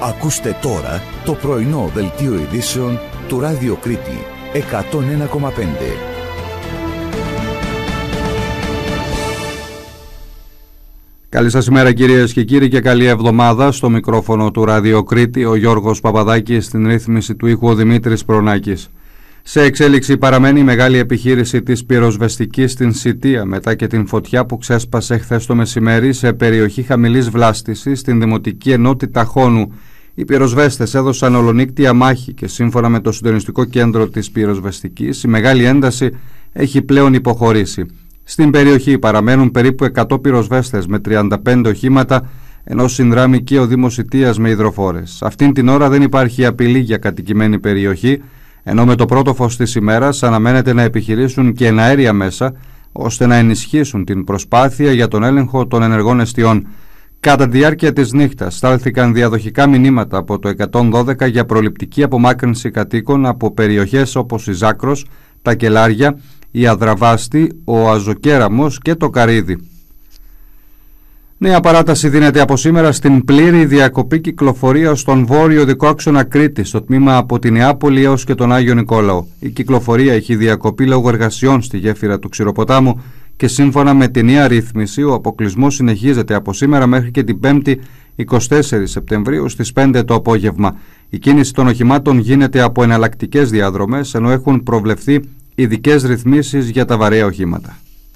Ακούστε τώρα το πρωινό δελτίο ειδήσεων του Ράδιο Κρήτη 101,5. Καλή σας ημέρα κυρίες και κύριοι και καλή εβδομάδα. Στο μικρόφωνο του Ράδιο Κρήτη ο Γιώργος Παπαδάκης, στην ρύθμιση του ήχου ο Δημήτρης Προνάκης. Σε εξέλιξη παραμένει η μεγάλη επιχείρηση της πυροσβεστικής στην Σιτία μετά και την φωτιά που ξέσπασε χθες το μεσημέρι σε περιοχή χαμηλής βλάστησης στην Δημοτική Ενότητα Χόνου. Οι πυροσβέστες έδωσαν ολονύκτια μάχη και σύμφωνα με το συντονιστικό κέντρο της πυροσβεστικής η μεγάλη ένταση έχει πλέον υποχωρήσει. Στην περιοχή παραμένουν περίπου 100 πυροσβέστες με 35 οχήματα, ενώ συνδράμει και ο Δήμος Σιτίας με υδροφόρες. Αυτήν την ώρα δεν υπάρχει απειλή για κατοικημένη περιοχή, ενώ με το πρώτο φως της ημέρας αναμένεται να επιχειρήσουν και εναέρια μέσα, ώστε να ενισχύσουν την προσπάθεια για τον έλεγχο των ενεργών εστιών. Κατά τη διάρκεια της νύχτας στάλθηκαν διαδοχικά μηνύματα από το 112 για προληπτική απομάκρυνση κατοίκων από περιοχές όπως η Ζάκρος, τα Κελάρια, η Αδραβάστη, ο Αζοκέραμος και το Καρύδι. Νέα παράταση δίνεται από σήμερα στην πλήρη διακοπή κυκλοφορίας στον βόρειο οδικό άξονα Κρήτης, στο τμήμα από την Νεάπολη έως και τον Άγιο Νικόλαο. Η κυκλοφορία έχει διακοπεί λόγω εργασιών στη γέφυρα του Ξηροποτάμου και σύμφωνα με τη νέα ρύθμιση, ο αποκλεισμός συνεχίζεται από σήμερα μέχρι και την 5η 24 Σεπτεμβρίου στις 5 το απόγευμα. Η κίνηση των οχημάτων γίνεται από εναλλακτικές διαδρομές, ενώ έχουν προβλεφθεί ειδικές ρυθμίσεις για τα βαρέα οχήματα.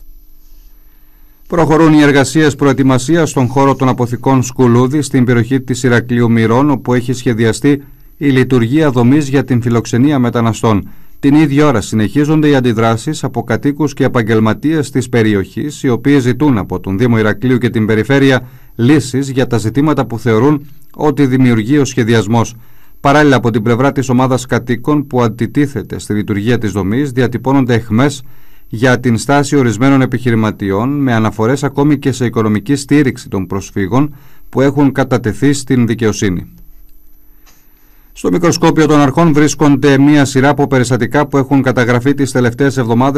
Προχωρούν οι εργασίες προετοιμασίας στον χώρο των αποθηκών Σκουλούδη στην περιοχή της Ηρακλείου Μυρών, όπου έχει σχεδιαστεί η λειτουργία δομής για την φιλοξενία μεταναστών. Την ίδια ώρα συνεχίζονται οι αντιδράσεις από κατοίκους και επαγγελματίες της περιοχής, οι οποίοι ζητούν από τον Δήμο Ηρακλείου και την περιφέρεια λύσεις για τα ζητήματα που θεωρούν ότι δημιουργεί ο σχεδιασμός. Παράλληλα, από την πλευρά της ομάδας κατοίκων που αντιτίθεται στη λειτουργία της δομής, διατυπώνονται αιχμές για την στάση ορισμένων επιχειρηματιών, με αναφορές ακόμη και σε οικονομική στήριξη των προσφύγων που έχουν κατατεθεί στην δικαιοσύνη. Στο μικροσκόπιο των αρχών βρίσκονται μία σειρά από περιστατικά που έχουν καταγραφεί τις τελευταίες εβδομάδες